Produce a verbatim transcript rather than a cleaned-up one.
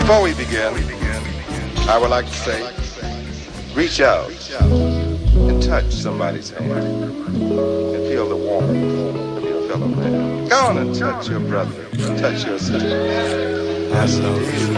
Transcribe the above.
Before we begin, I would like to say, reach out and touch somebody's hand and feel the warmth of your fellow man. Go on and touch your brother, touch your sister. I love you.